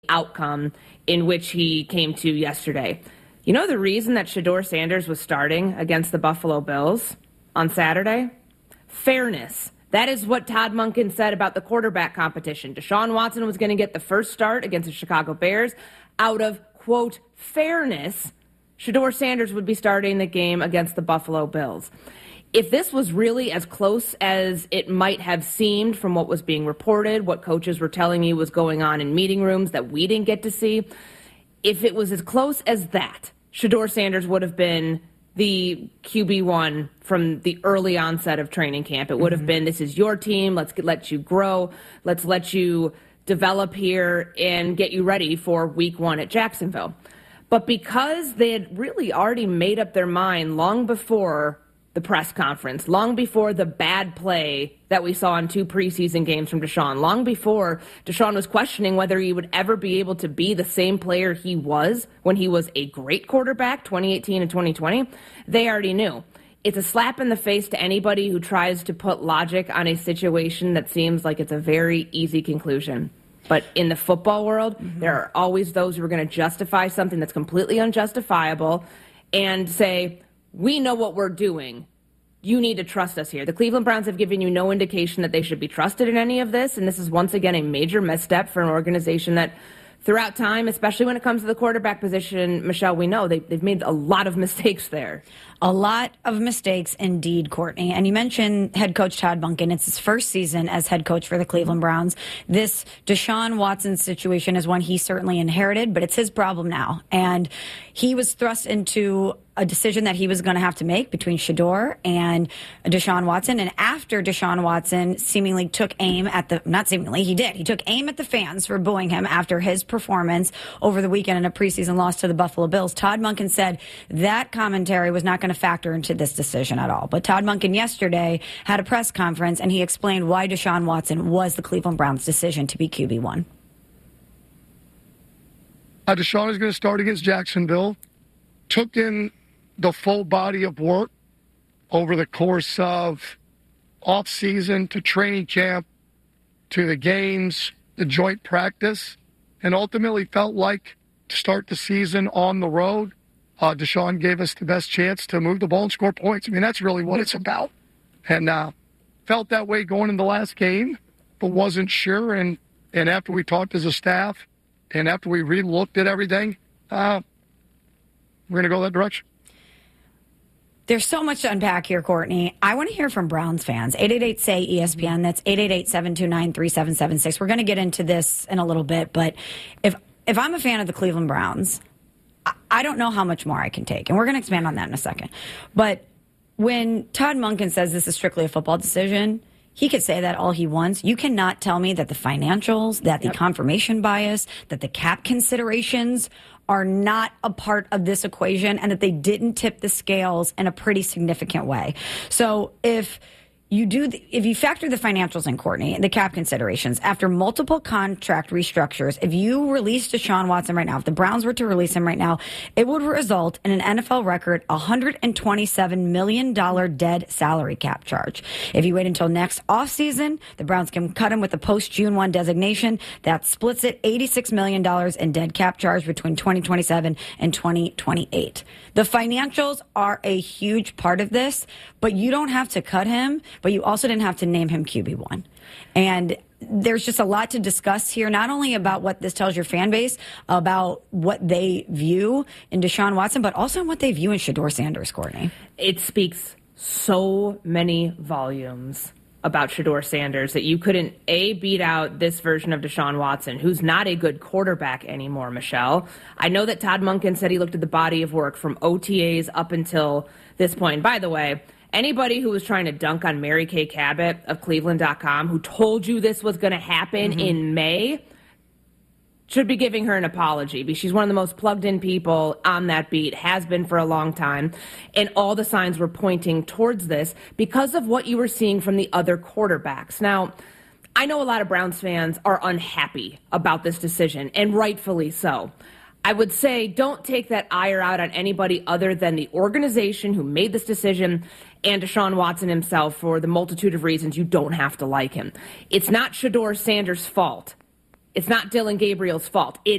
outcome in which he came to yesterday. You know the reason that Shedeur Sanders was starting against the Buffalo Bills on Saturday? Fairness. That is what Todd Monken said about the quarterback competition. Deshaun Watson was going to get the first start against the Chicago Bears. Out of, quote, fairness, Shedeur Sanders would be starting the game against the Buffalo Bills. If this was really as close as it might have seemed from what was being reported, what coaches were telling me was going on in meeting rooms that we didn't get to see, if it was as close as that, Shedeur Sanders would have been the QB1 from the early onset of training camp. It would have been, this is your team, let's let you grow, let's let you develop here and get you ready for week 1 at Jacksonville. But because they had really already made up their mind long before the press conference, long before the bad play that we saw in 2 preseason games from Deshaun, long before Deshaun was questioning whether he would ever be able to be the same player he was when he was a great quarterback, 2018 and 2020, they already knew. It's a slap in the face to anybody who tries to put logic on a situation that seems like it's a very easy conclusion. But in the football world, there are always those who are going to justify something that's completely unjustifiable and say, we know what we're doing. You need to trust us here. The Cleveland Browns have given you no indication that they should be trusted in any of this, and this is once again a major misstep for an organization that throughout time, especially when it comes to the quarterback position, Michelle, we know they've made a lot of mistakes there. A lot of mistakes indeed, Courtney. And you mentioned head coach Todd Monken. It's his first season as head coach for the Cleveland Browns. This Deshaun Watson situation is one he certainly inherited, but it's his problem now. And he was thrust into a decision that he was going to have to make between Shedeur and Deshaun Watson. And after Deshaun Watson seemingly took aim at he took aim at the fans for booing him after his performance over the weekend in a preseason loss to the Buffalo Bills. Todd Monken said that commentary was not going to factor into this decision at all. But Todd Monken yesterday had a press conference and he explained why Deshaun Watson was the Cleveland Browns' decision to be QB1. Deshaun is going to start against Jacksonville. Took in the full body of work over the course of off-season to training camp to the games, the joint practice, and ultimately felt like to start the season on the road, Deshaun gave us the best chance to move the ball and score points. I mean, that's really what it's about. And felt that way going in the last game, but wasn't sure. And after we talked as a staff and after we re-looked at everything, we're going to go that direction. There's so much to unpack here, Courtney. I want to hear from Browns fans. 888-SAY-ESPN. That's 888-729-3776. We're going to get into this in a little bit, but if I'm a fan of the Cleveland Browns, I don't know how much more I can take, and we're going to expand on that in a second. But when Todd Monken says this is strictly a football decision, he could say that all he wants. You cannot tell me that the financials, that the confirmation bias, that the cap considerations are not a part of this equation and that they didn't tip the scales in a pretty significant way. So if you factor the financials in, Courtney, the cap considerations, after multiple contract restructures, if you release Deshaun Watson right now, if the Browns were to release him right now, it would result in an NFL record $127 million dead salary cap charge. If you wait until next offseason, the Browns can cut him with a post-June 1 designation. That splits it $86 million in dead cap charge between 2027 and 2028. The financials are a huge part of this, but you don't have to cut him, but you also didn't have to name him QB1. And there's just a lot to discuss here, not only about what this tells your fan base about what they view in Deshaun Watson, but also in what they view in Shedeur Sanders, Courtney. It speaks so many volumes about Shedeur Sanders that you couldn't, beat out this version of Deshaun Watson, who's not a good quarterback anymore, Michelle. I know that Todd Monken said he looked at the body of work from OTAs up until this point. And by the way, anybody who was trying to dunk on Mary Kay Cabot of Cleveland.com, who told you this was going to happen in May, should be giving her an apology because she's one of the most plugged-in people on that beat, has been for a long time, and all the signs were pointing towards this because of what you were seeing from the other quarterbacks. Now, I know a lot of Browns fans are unhappy about this decision, and rightfully so. I would say don't take that ire out on anybody other than the organization who made this decision and Deshaun Watson himself for the multitude of reasons you don't have to like him. It's not Shedeur Sanders' fault. It's not Dylan Gabriel's fault. It